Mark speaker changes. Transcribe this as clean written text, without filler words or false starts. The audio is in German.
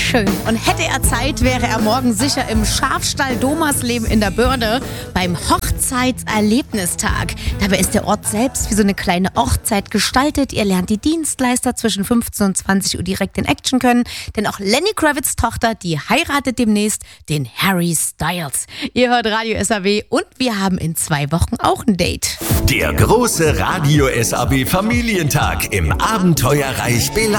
Speaker 1: schön. Und hätte er Zeit, wäre er morgen sicher im Schafstall Domersleben in der Börde beim Hochzeitserlebnistag. Dabei ist der Ort selbst wie so eine kleine Hochzeit gestaltet. Ihr lernt die Dienstleister zwischen 15 und 20 Uhr direkt in Action können. Denn auch Lenny Kravitz' Tochter, die heiratet demnächst den Harry Styles. Ihr hört Radio SAW und wir haben in 2 Wochen auch ein Date.
Speaker 2: Der große Radio SAW Familientag im Abenteuerreich Bela.